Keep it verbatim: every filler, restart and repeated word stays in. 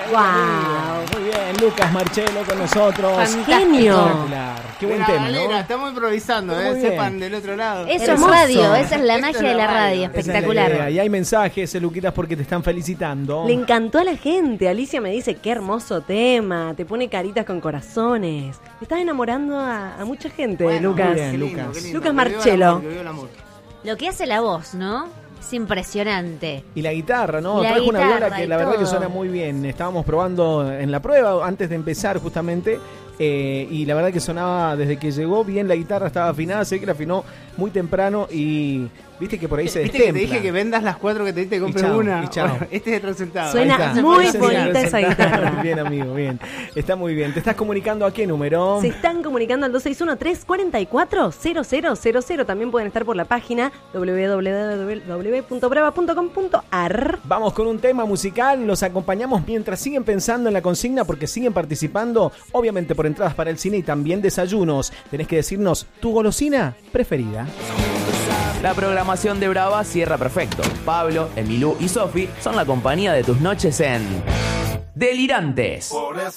Wow. Muy bien, Lucas Marchello con nosotros. Genio. Espectacular. Qué buen Mira, tema, Valera, ¿no? estamos improvisando, Muy eh, bien. sepan del otro lado. Eso es Hermoso. radio, esa es la Esto magia es de la la radio, radio. Esa es la espectacular. idea. Y hay mensajes, eh, Luquitas, porque te están felicitando. Le encantó a la gente. Alicia me dice, qué hermoso tema. Te pone caritas con corazones. Estás enamorando a, a mucha gente, Bueno, Lucas. muy bien. qué lindo, Lucas. qué lindo. Lucas Que viva el Marchello. amor, que viva el amor. Lo que hace la voz, ¿no? Es impresionante. Y la guitarra, ¿no? La Trajo una guitarra viola que y la verdad que todo. suena muy bien. Estábamos probando en la prueba antes de empezar justamente. eh, y la verdad que sonaba desde que llegó bien, la guitarra estaba afinada, sé que la afinó muy temprano y viste que por ahí se Viste que te destempla. dije que vendas las cuatro que te diste y compres chao, una. y chao. Bueno, este es el resultado. Suena Ahí está. muy Ese es el bonita esa resultado. guitarra. Bien, amigo, bien. Está muy bien. ¿Te estás comunicando a qué número? Se están comunicando al dos seis uno, tres cuatro cuatro, cero cero cero cero. También pueden estar por la página doble u doble u doble u punto brava punto com punto a r. Vamos con un tema musical, los acompañamos mientras siguen pensando en la consigna porque siguen participando, obviamente por entradas para el cine y también desayunos. Tenés que decirnos tu golosina preferida. La programación de Brava cierra perfecto. Pablo, Emilú y Sofi son la compañía de tus noches en Delirantes. Por eso